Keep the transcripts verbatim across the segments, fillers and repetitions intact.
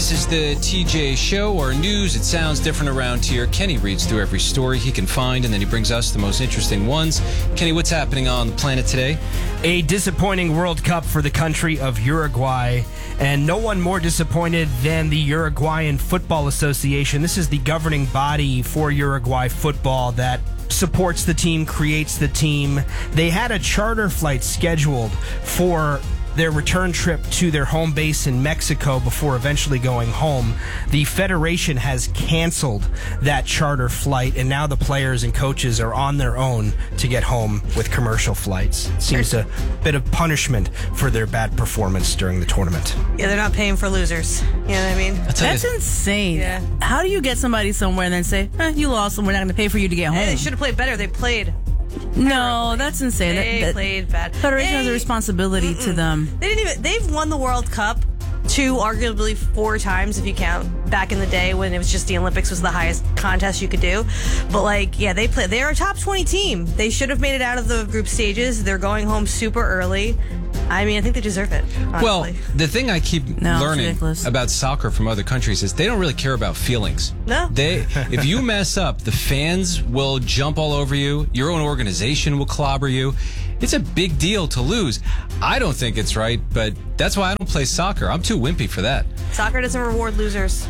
This is the T J Show, or news. It sounds different around here. Kenny reads through every story he can find, and then he brings us the most interesting ones. Kenny, what's happening on the planet today? A disappointing World Cup for the country of Uruguay, and no one more disappointed than the Uruguayan Football Association. This is the governing body for Uruguay football that supports the team, creates the team. They had a charter flight scheduled for their return trip to their home base in Mexico before eventually going home. The federation has canceled that charter flight, and now the players and coaches are on their own to get home with commercial flights. It seems a bit of punishment for their bad performance during the tournament. Yeah, they're not paying for losers. You know what I mean? That's you. insane. Yeah. How do you get somebody somewhere and then say, eh, you lost and we're not going to pay for you to get home? Hey, they should have played better. They played. No, that's insane. They that, that, played bad. Federation they, has a responsibility mm-mm. to them. They didn't even. They've won the World Cup two, arguably four times if you count back in the day when it was just the Olympics was the highest contest you could do. But like, yeah, they play. They're a top twenty team. They should have made it out of the group stages. They're going home super early. I mean, I think they deserve it, honestly. Well, the thing I keep No, it's learning ridiculous. about soccer from other countries is they don't really care about feelings. No. They, if you mess up, the fans will jump all over you. Your own organization will clobber you. It's a big deal to lose. I don't think it's right, but that's why I don't play soccer. I'm too wimpy for that. Soccer doesn't reward losers.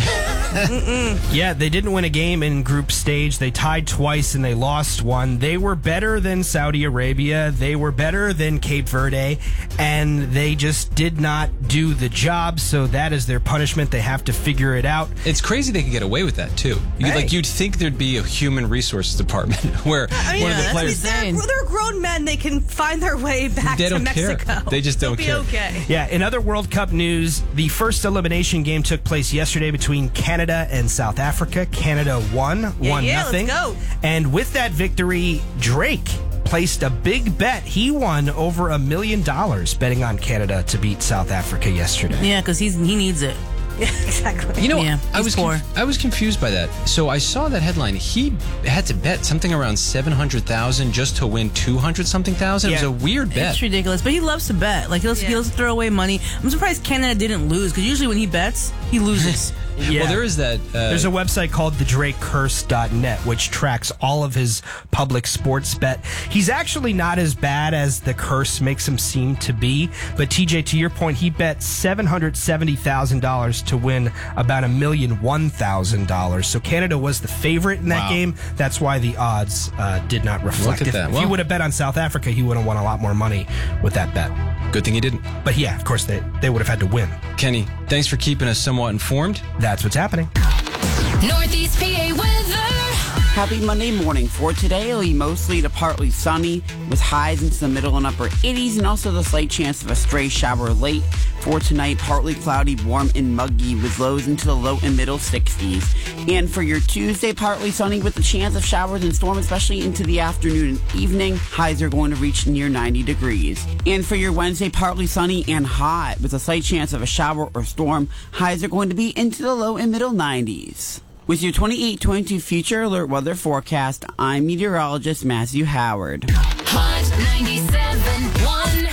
Yeah, they didn't win a game in group stage. They tied twice and they lost one. They were better than Saudi Arabia. They were better than Cape Verde, and they just did not do the job, so that is their punishment. They have to figure it out. It's crazy they can get away with that, too. You, Hey. Like, you'd think there'd be a human resources department where I mean, one of the that's players... they're, insane. they're grown men. They can find their way back They to don't care. Mexico. They just don't They'll care. be okay. Yeah, in other World Cup news, the first elimination game took place yesterday between Canada and South Africa. Canada won, Yeah, one yeah, nothing. let's go. And with that victory, Drake placed a big bet. He won over a million dollars betting on Canada to beat South Africa yesterday. Yeah, because he's he needs it. Yeah, exactly. You know, Yeah, I he's was poor. conf- I was confused by that. So I saw that headline. He had to bet something around seven hundred thousand just to win two hundred something thousand. It Yeah. was a weird bet. It's ridiculous, but he loves to bet. Like he'll, Yeah. he'll throw away money. I'm surprised Canada didn't lose because usually when he bets, he loses. Yeah. Well, there is that. Uh, There's a website called the drake curse dot net which tracks all of his public sports bet. He's actually not as bad as the curse makes him seem to be. But T J, to your point, he bet seven hundred seventy thousand dollars to win about a million one thousand dollars. So Canada was the favorite in that Wow. game. That's why the odds uh, did not reflect. Look at if that. if Well- he would have bet on South Africa, he would have won a lot more money with that bet. Good thing he didn't. But yeah, of course, they, they would have had to win. Kenny, thanks for keeping us somewhat informed. That's what's happening. Northeast P A weather. Happy Monday morning. For today, it'll be mostly to partly sunny with highs into the middle and upper eighties and also the slight chance of a stray shower late. For tonight, partly cloudy, warm and muggy with lows into the low and middle sixties. And for your Tuesday, partly sunny with the chance of showers and storms, especially into the afternoon and evening. Highs are going to reach near ninety degrees. And for your Wednesday, partly sunny and hot with a slight chance of a shower or storm. Highs are going to be into the low and middle nineties. With your twenty-eight twenty-two Future Alert Weather Forecast, I'm meteorologist Matthew Howard. Hot ninety-seven point one.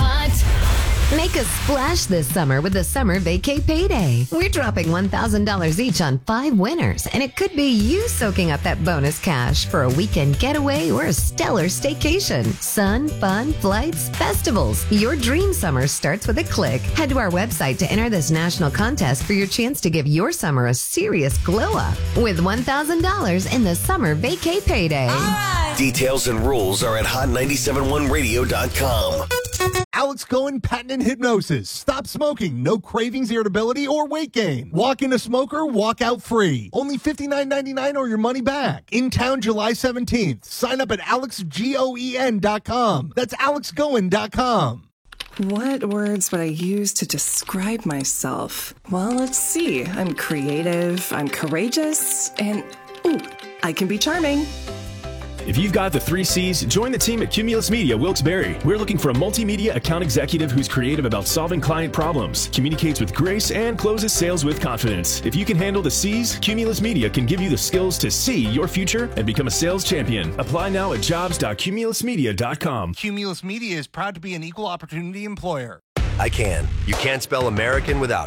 Hot. Make a splash this summer with the Summer Vacay Payday. We're dropping one thousand dollars each on five winners, and it could be you soaking up that bonus cash for a weekend getaway or a stellar staycation. Sun, fun, flights, festivals. Your dream summer starts with a click. Head to our website to enter this national contest for your chance to give your summer a serious glow up with one thousand dollars in the Summer Vacay Payday. Details and rules are at hot nine seven one radio dot com. Alex Cohen Patent and Hypnosis. Stop smoking. No cravings, irritability, or weight gain. Walk in a smoker, walk out free. Only fifty-nine ninety-nine or your money back. In town July seventeenth. Sign up at alex goen dot com. That's alex goen dot com. What words would I use to describe myself? Well, let's see. I'm creative, I'm courageous, and ooh, I can be charming. If you've got the three C's, join the team at Cumulus Media Wilkes-Barre. We're looking for a multimedia account executive who's creative about solving client problems, communicates with grace, and closes sales with confidence. If you can handle the C's, Cumulus Media can give you the skills to see your future and become a sales champion. Apply now at jobs dot cumulus media dot com. Cumulus Media is proud to be an equal opportunity employer. I can. You can't spell American without it.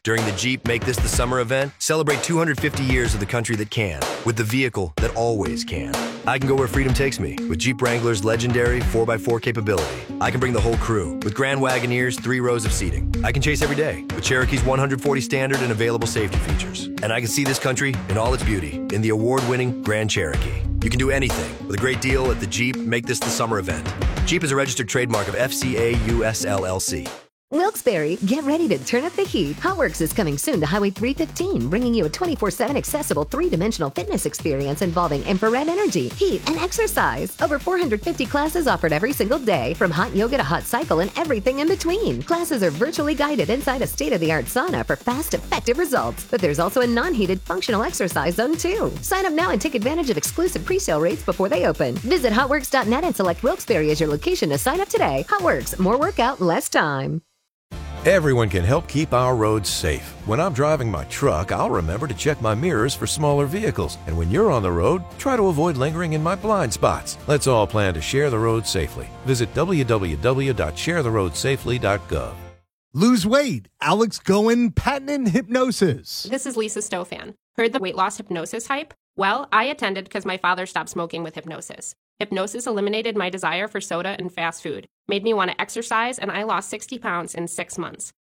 During the Jeep Make This the Summer event, celebrate two hundred fifty years of the country that can, with the vehicle that always can. I can go where freedom takes me with Jeep Wrangler's legendary four by four capability. I can bring the whole crew with Grand Wagoneer's three rows of seating. I can chase every day with Cherokee's one hundred forty standard and available safety features. And I can see this country in all its beauty in the award-winning Grand Cherokee. You can do anything with a great deal at the Jeep Make This the Summer event. Jeep is a registered trademark of F C A U S L L C. Wilkes-Barre, get ready to turn up the heat. HotWorks is coming soon to Highway three fifteen, bringing you a twenty-four seven accessible three-dimensional fitness experience involving infrared energy, heat, and exercise. Over four hundred fifty classes offered every single day, from hot yoga to hot cycle and everything in between. Classes are virtually guided inside a state-of-the-art sauna for fast, effective results. But there's also a non-heated functional exercise zone too. Sign up now and take advantage of exclusive pre-sale rates before they open. Visit hotworks dot net and select Wilkes-Barre as your location to sign up today. HotWorks, more workout, less time. Everyone can help keep our roads safe. When I'm driving my truck, I'll remember to check my mirrors for smaller vehicles. And when you're on the road, try to avoid lingering in my blind spots. Let's all plan to share the road safely. Visit w w w dot share the road safely dot gov. Lose weight. Alex Goen, patented hypnosis. This is Lisa Stofan. Heard the weight loss hypnosis hype? Well, I attended because my father stopped smoking with hypnosis. Hypnosis eliminated my desire for soda and fast food, made me want to exercise, and I lost sixty pounds in six months.